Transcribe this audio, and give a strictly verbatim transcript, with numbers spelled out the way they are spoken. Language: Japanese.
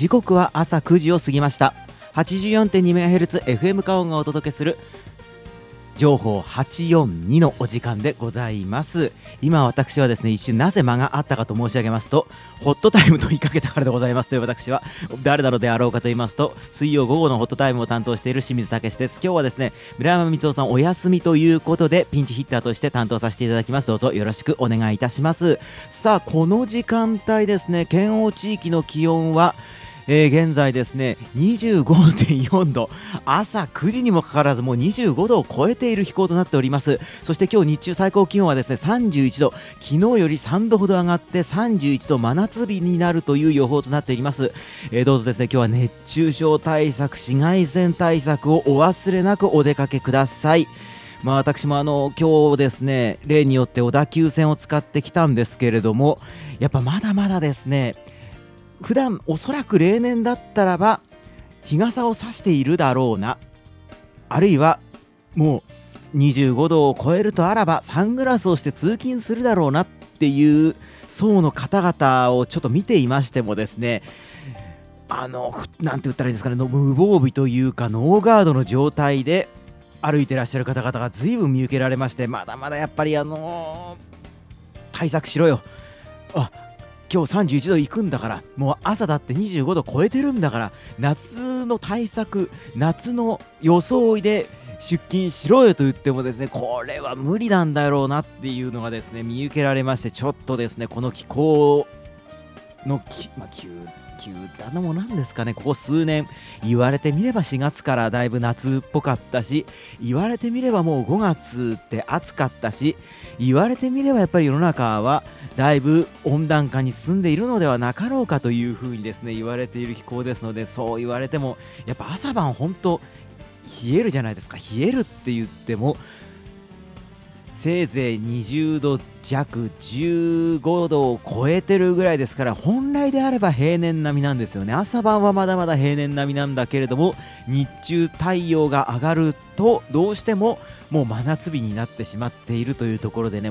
時刻は朝くじを過ぎました。 はちじゅうよんてんにメガヘルツ エフエム カオンがお届けする情報はちよんにのお時間でございます。今私はですね、一瞬なぜ間があったかと申し上げますと、ホットタイムと言いかけたからでございます。という私は誰なのであろうかと言いますと、水曜午後のホットタイムを担当している清水武です。今日はですね、村山光雄さんお休みということでピンチヒッターとして担当させていただきます。どうぞよろしくお願いいたします。さあ、この時間帯ですね、県央地域の気温はえー、現在ですね にじゅうごてんよんど、朝くじにもかかわらずもうにじゅうごどを超えている気候となっております。そして今日日中最高気温はですねさんじゅういちど、昨日よりさんどほど上がってさんじゅういちど、真夏日になるという予報となっております。えー、どうぞですね、今日は熱中症対策、紫外線対策をお忘れなくお出かけください。まあ、私もあの今日ですね、例によって小田急線を使ってきたんですけれども、やっぱまだまだですね、普段おそらく例年だったらば日傘を差しているだろうな、あるいはもうにじゅうごどを超えるとあらばサングラスをして通勤するだろうなっていう層の方々をちょっと見ていましてもですね、あのなんて言ったらいいんですかね、無防備というかノーガードの状態で歩いてらっしゃる方々が随分見受けられまして、まだまだやっぱりあのー、対策しろよ、あ今日さんじゅういちど行くんだから、もう朝だってにじゅうごど超えてるんだから、夏の対策、夏の装いで出勤しろよと言ってもですね、これは無理なんだろうなっていうのがですね見受けられまして、ちょっとですねこの気候のき、まあ、急急なのもなんですかね、ここ数年言われてみればしがつからだいぶ夏っぽかったし、言われてみればもうごがつって暑かったし、言われてみればやっぱり世の中はだいぶ温暖化に進んでいるのではなかろうかというふうにですね言われている気候ですので、そう言われてもやっぱ朝晩本当冷えるじゃないですか。冷えるって言ってもせいぜいにじゅうど弱、じゅうごどを超えてるぐらいですから、本来であれば平年並みなんですよね。朝晩はまだまだ平年並みなんだけれども、日中太陽が上がるとどうしてももう真夏日になってしまっているというところでね、